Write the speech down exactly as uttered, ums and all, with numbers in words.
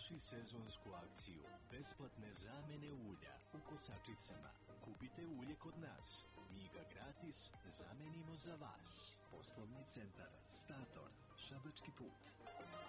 Završi sezonsku akciju besplatne zamene ulja u kosačicama. Kupite ulje kod nas. Mi ga gratis zamenimo za vas. Poslovni centar Stator, Šabački put.